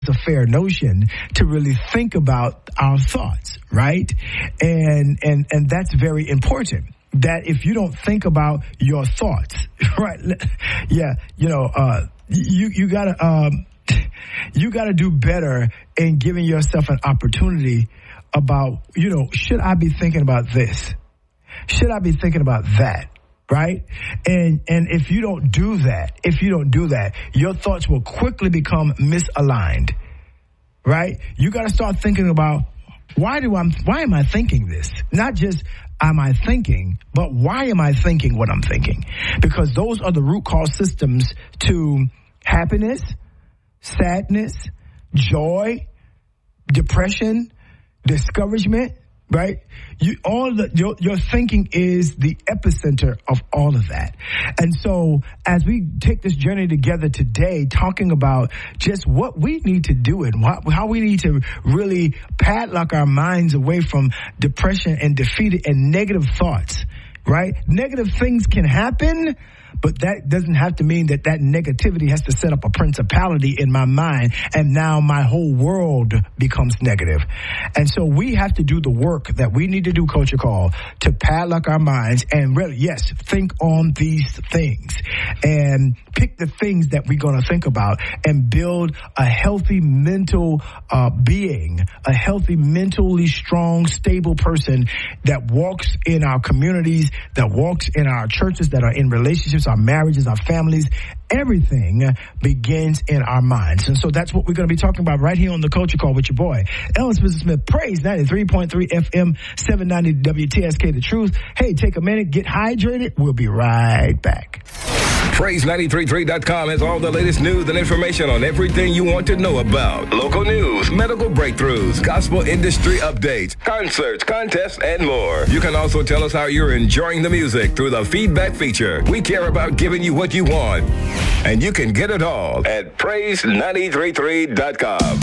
a fair notion to really think about our thoughts, right? And that's very important. That if you don't think about your thoughts, right? Yeah, you gotta do better in giving yourself an opportunity about, should I be thinking about this? Should I be thinking about that? Right? And if you don't do that, your thoughts will quickly become misaligned. Right? You got to start thinking about why am I thinking this? Not just am I thinking, but why am I thinking what I'm thinking? Because those are the root cause systems to happiness, sadness, joy, depression, discouragement, right? Your thinking is the epicenter of all of that. And so as we take this journey together today, talking about just what we need to do and how we need to really padlock our minds away from depression and defeat and negative thoughts, right? Negative things can happen, but that doesn't have to mean that negativity has to set up a principality in my mind, and now my whole world becomes negative. And so we have to do the work that we need to do, Culture Call, to padlock our minds and really, yes, think on these things and pick the things that we're going to think about and build a healthy mental being, a healthy, mentally strong, stable person that walks in our communities, that walks in our churches, that are in relationships, our marriages, our families. Everything begins in our minds. And so that's what we're going to be talking about right here on the Culture Call with your boy, Ellis Smith. Praise 93.3 FM, 790 WTSK, The Truth. Hey, take a minute, get hydrated. We'll be right back. Praise933.com has all the latest news and information on everything you want to know about. Local news, medical breakthroughs, gospel industry updates, concerts, contests, and more. You can also tell us how you're enjoying the music through the feedback feature. We care about giving you what you want. And you can get it all at Praise933.com.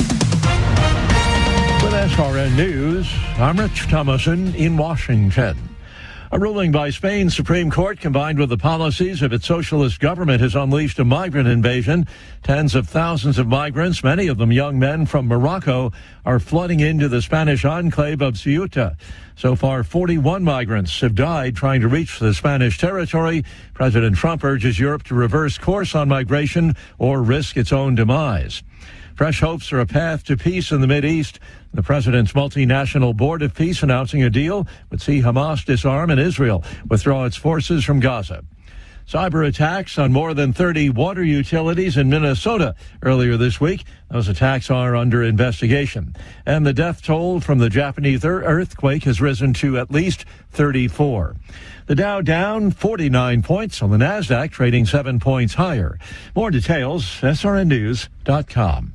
With SRN News, I'm Rich Thomason in Washington. A ruling by Spain's Supreme Court, combined with the policies of its socialist government, has unleashed a migrant invasion. Tens of thousands of migrants, many of them young men from Morocco, are flooding into the Spanish enclave of Ceuta. So far, 41 migrants have died trying to reach the Spanish territory. President Trump urges Europe to reverse course on migration or risk its own demise. Fresh hopes for a path to peace in the Mideast. The president's multinational board of peace announcing a deal would see Hamas disarm and Israel withdraw its forces from Gaza. Cyber attacks on more than 30 water utilities in Minnesota earlier this week. Those attacks are under investigation. And the death toll from the Japanese earthquake has risen to at least 34. The Dow down 49 points, on the NASDAQ trading 7 points higher. More details, srnnews.com.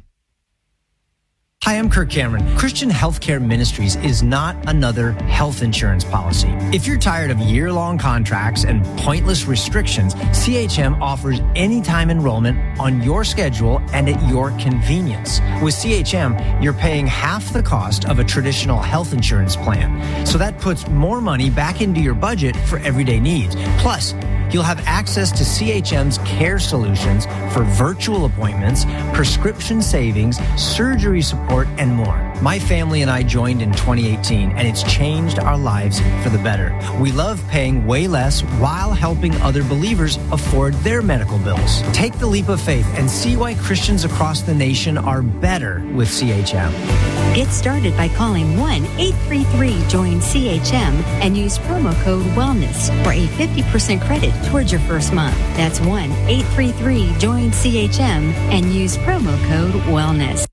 Hi, I'm Kirk Cameron. Christian Healthcare Ministries is not another health insurance policy. If you're tired of year-long contracts and pointless restrictions, CHM offers anytime enrollment on your schedule and at your convenience. With CHM, you're paying half the cost of a traditional health insurance plan. So that puts more money back into your budget for everyday needs. Plus, you'll have access to CHM's care solutions for virtual appointments, prescription savings, surgery support, and more. My family and I joined in 2018, and it's changed our lives for the better. We love paying way less while helping other believers afford their medical bills. Take the leap of faith and see why Christians across the nation are better with CHM. Get started by calling 1-833-JOIN-CHM and use promo code WELLNESS for a 50% credit towards your first month. That's 1-833-JOIN-CHM and use promo code WELLNESS.